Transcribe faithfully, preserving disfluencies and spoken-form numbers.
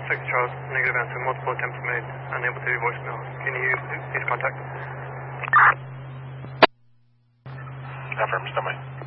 six Charles, negative answer. Multiple attempts made. Unable to leave voicemail. Can you please contact? Affirm, standby.